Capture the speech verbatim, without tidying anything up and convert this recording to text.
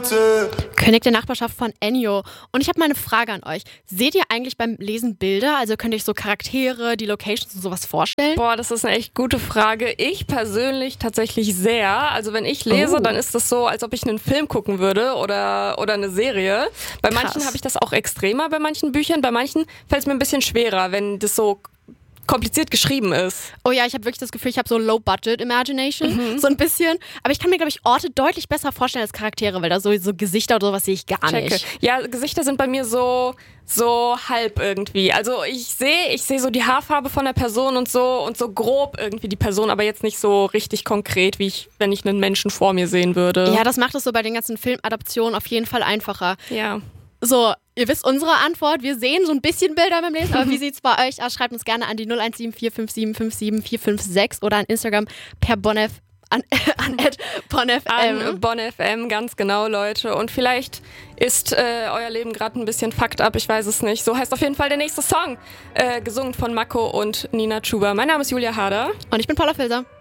König der Nachbarschaft von Ennio. Und ich habe mal eine Frage an euch. Seht ihr eigentlich beim Lesen Bilder? Also könnt ihr euch so Charaktere, die Locations und sowas vorstellen? Boah, das ist eine echt gute Frage. Ich persönlich tatsächlich sehr. Also wenn ich lese, Oh. dann ist das so, als ob ich einen Film gucken würde oder, oder eine Serie. Bei Krass. manchen habe ich das auch extremer, bei manchen Büchern. Bei manchen fällt es mir ein bisschen schwerer, wenn das so kompliziert geschrieben ist. Oh ja, ich habe wirklich das Gefühl, ich habe so Low-Budget-Imagination, Mhm. so ein bisschen. Aber ich kann mir, glaube ich, Orte deutlich besser vorstellen als Charaktere, weil da so, so Gesichter oder sowas sehe ich gar Checke. nicht. Ja, Gesichter sind bei mir so so halb irgendwie. Also ich sehe ich sehe so die Haarfarbe von der Person und so und so grob irgendwie die Person, aber jetzt nicht so richtig konkret, wie ich, wenn ich einen Menschen vor mir sehen würde. Ja, das macht es so bei den ganzen Filmadaptionen auf jeden Fall einfacher. Ja. So, ihr wisst unsere Antwort. Wir sehen so ein bisschen Bilder beim Lesen, aber wie sieht's bei euch aus? Schreibt uns gerne an die null eins sieben vier fünf sieben fünf sieben vier fünf sechs oder an Instagram per Bonef an, an bonfm. An bonfm, ganz genau, Leute. Und vielleicht ist äh, euer Leben gerade ein bisschen fucked up, ich weiß es nicht. So heißt auf jeden Fall der nächste Song, äh, gesungen von Mako und Nina Chuba. Mein Name ist Julia Harder. Und ich bin Paula Filser.